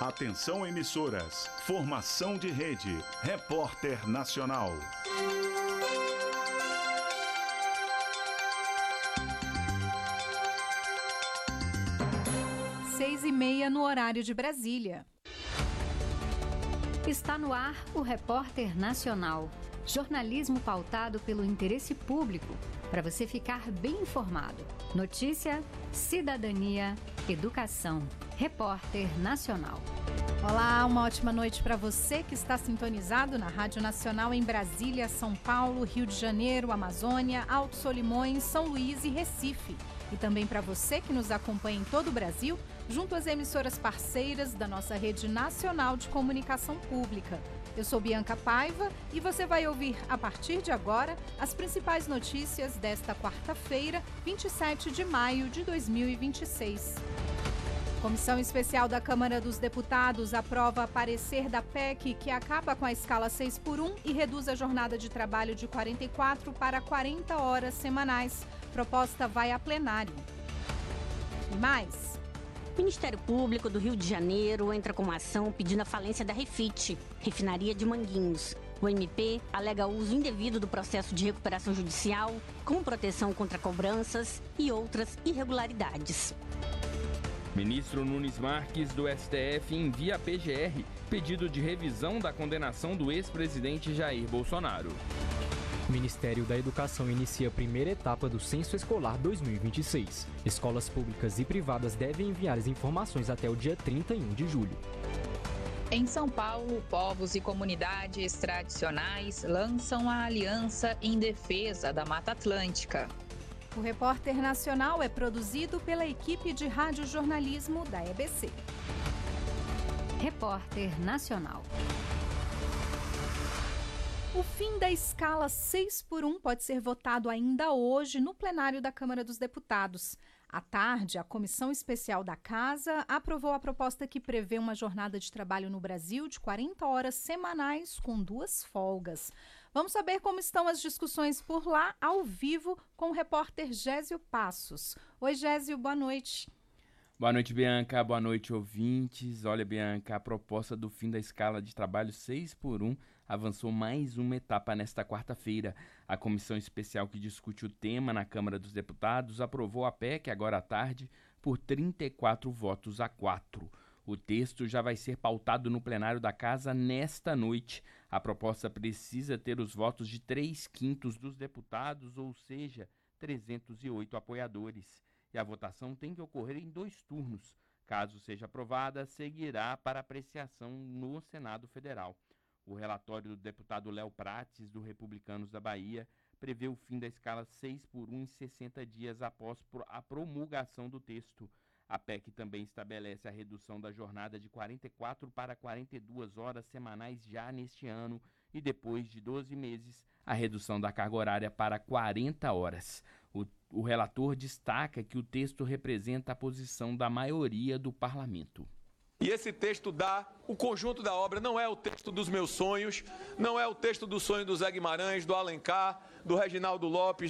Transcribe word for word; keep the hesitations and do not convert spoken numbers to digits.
Atenção emissoras, formação de rede, Repórter Nacional. Seis e meia no horário de Brasília. Está no ar o Repórter Nacional. Jornalismo pautado pelo interesse público, para você ficar bem informado. Notícia, cidadania, educação. Repórter Nacional. Olá, uma ótima noite para você que está sintonizado na Rádio Nacional em Brasília, São Paulo, Rio de Janeiro, Amazônia, Alto Solimões, São Luís e Recife. E também para você que nos acompanha em todo o Brasil, junto às emissoras parceiras da nossa rede nacional de comunicação pública. Eu sou Bianca Paiva e você vai ouvir, a partir de agora, as principais notícias desta quarta-feira, vinte e sete de maio de dois mil e vinte e seis. Comissão Especial da Câmara dos Deputados aprova parecer da P E C que acaba com a escala seis por um e reduz a jornada de trabalho de quarenta e quatro para quarenta horas semanais. Proposta vai a plenário. E mais... O Ministério Público do Rio de Janeiro entra com uma ação pedindo a falência da Refit, refinaria de Manguinhos. O M P alega uso indevido do processo de recuperação judicial, com proteção contra cobranças e outras irregularidades. Ministro Nunes Marques, do S T F, envia a P G R pedido de revisão da condenação do ex-presidente Jair Bolsonaro. O Ministério da Educação inicia a primeira etapa do Censo Escolar dois mil e vinte e seis. Escolas públicas e privadas devem enviar as informações até o dia trinta e um de julho. Em São Paulo, povos e comunidades tradicionais lançam a aliança em defesa da Mata Atlântica. O Repórter Nacional é produzido pela equipe de radiojornalismo da E B C. Repórter Nacional. O fim da escala seis por um pode ser votado ainda hoje no plenário da Câmara dos Deputados. À tarde, a Comissão Especial da Casa aprovou a proposta que prevê uma jornada de trabalho no Brasil de quarenta horas semanais com duas folgas. Vamos saber como estão as discussões por lá, ao vivo, com o repórter Gésio Passos. Oi, Gésio, boa noite. Boa noite, Bianca. Boa noite, ouvintes. Olha, Bianca, a proposta do fim da escala de trabalho seis por um avançou mais uma etapa nesta quarta-feira. A comissão especial que discute o tema na Câmara dos Deputados aprovou a P E C agora à tarde por trinta e quatro votos a quatro. O texto já vai ser pautado no plenário da Casa nesta noite. A proposta precisa ter os votos de três quintos dos deputados, ou seja, trezentos e oito apoiadores. E a votação tem que ocorrer em dois turnos. Caso seja aprovada, seguirá para apreciação no Senado Federal. O relatório do deputado Léo Prates, do Republicanos da Bahia, prevê o fim da escala seis por um em sessenta dias após a promulgação do texto. A P E C também estabelece a redução da jornada de quarenta e quatro para quarenta e duas horas semanais já neste ano e, depois de doze meses, a redução da carga horária para quarenta horas. O, o relator destaca que o texto representa a posição da maioria do parlamento. E esse texto dá o conjunto da obra, não é o texto dos meus sonhos, não é o texto do sonho do Zé Guimarães, do Alencar, do Reginaldo Lopes,